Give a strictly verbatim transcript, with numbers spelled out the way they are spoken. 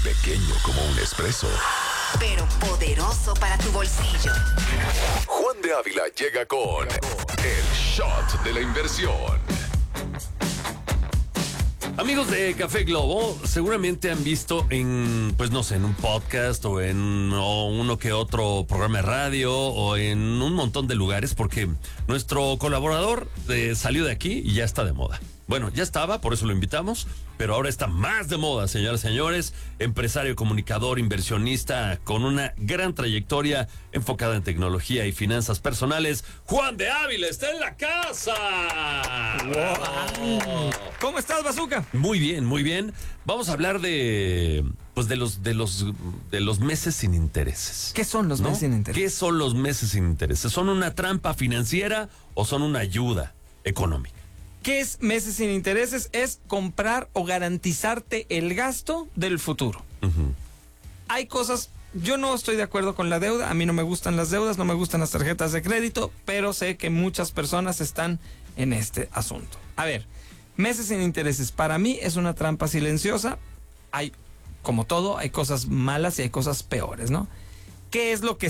Pequeño como un espresso, pero poderoso para tu bolsillo. Juan de Ávila llega con el shot de la inversión. Amigos de Café Globo, seguramente han visto en, pues no sé, en un podcast o en o uno que otro programa de radio o en un montón de lugares, porque nuestro colaborador eh, salió de aquí y ya está de moda. Bueno, ya estaba, por eso lo invitamos, pero ahora está más de moda, señoras y señores. Empresario, comunicador, inversionista con una gran trayectoria enfocada en tecnología y finanzas personales. Juan de Ávila está en la casa. Wow. ¿Cómo estás, Bazooka? Muy bien, muy bien. Vamos a hablar de, pues de los, de los, de los meses sin intereses. ¿Qué son los ¿no? meses sin intereses? ¿Qué son los meses sin intereses? ¿Son una trampa financiera o son una ayuda económica? ¿Qué es meses sin intereses? Es comprar o garantizarte el gasto del futuro. Uh-huh. Hay cosas, yo no estoy de acuerdo con la deuda, a mí no me gustan las deudas, no me gustan las tarjetas de crédito, pero sé que muchas personas están en este asunto. A ver, meses sin intereses, para mí es una trampa silenciosa. Hay, como todo, hay cosas malas y hay cosas peores, ¿no? ¿Qué es lo que